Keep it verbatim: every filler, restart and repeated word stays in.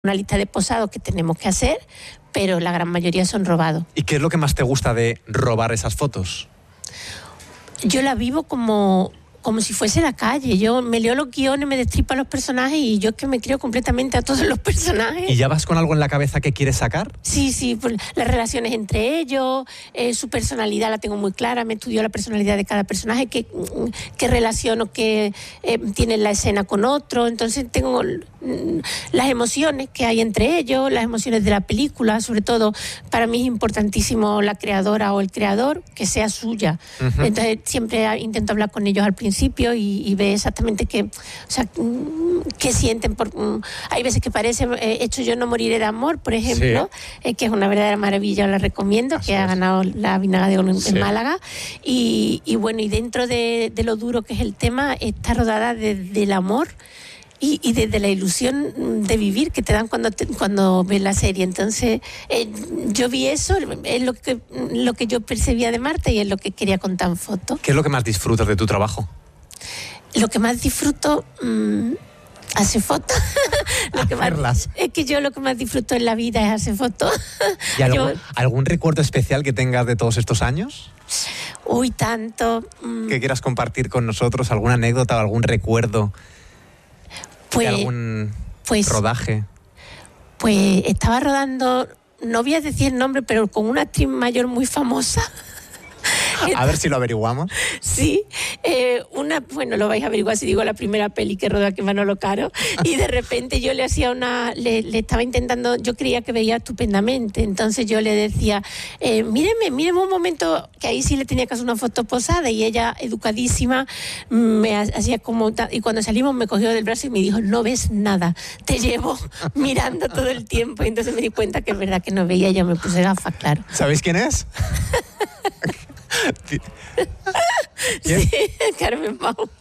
una lista de posados que tenemos que hacer, pero la gran mayoría son robados. ¿Y qué es lo que más te gusta de robar esas fotos? Yo la vivo como, como si fuese la calle. Yo me leo los guiones, me destripo a los personajes y yo es que me creo completamente a todos los personajes. ¿Y ya vas con algo en la cabeza que quieres sacar? Sí, sí, pues, las relaciones entre ellos, eh, su personalidad la tengo muy clara, me estudio la personalidad de cada personaje, qué, qué relación o qué eh, tiene la escena con otro, entonces tengo mm, las emociones que hay entre ellos, las emociones de la película, sobre todo para mí es importantísimo la creadora o el creador que sea suya. Uh-huh. Entonces siempre intento hablar con ellos al principio y, y ver exactamente qué, o sea, qué sienten. Por, hay veces que parece eh, hecho yo no moriré de amor, por ejemplo, sí. eh, que es una verdadera maravilla, la recomiendo, así que es. Ha ganado la Vinaga de Oro en, sí. en Málaga y, y bueno, y dentro de, de lo duro que es el tema, está rodada desde el amor y, y desde la ilusión de vivir que te dan cuando te, cuando ves la serie. Entonces eh, yo vi eso, es lo que, lo que yo percibía de Marta y es lo que quería contar en foto. ¿Qué es lo que más disfrutas de tu trabajo? Lo que más disfruto... Mmm, hacer fotos. Lo que más, es que yo lo que más disfruto en la vida es hacer fotos. ¿Y algún, yo, algún recuerdo especial que tengas de todos estos años? Uy, tanto. ¿Que quieras compartir con nosotros? ¿Alguna anécdota o algún recuerdo pues, de algún pues, rodaje? Pues estaba rodando, no voy a decir el nombre, pero con una actriz mayor muy famosa. A ver si lo averiguamos. Sí, eh, una, bueno, lo vais a averiguar si digo la primera peli que rodó aquí Manolo Caro, y de repente yo le hacía una, le, le estaba intentando, yo creía que veía estupendamente, entonces yo le decía, eh, míreme, míreme un momento, que ahí sí le tenía que hacer una foto posada, y ella, educadísima, me hacía como, y cuando salimos me cogió del brazo y me dijo, no ves nada, te llevo mirando todo el tiempo, y entonces me di cuenta que es verdad que no veía, y ya me puse gafas, claro. ¿Sabéis quién es? Sí, Carmen Pau.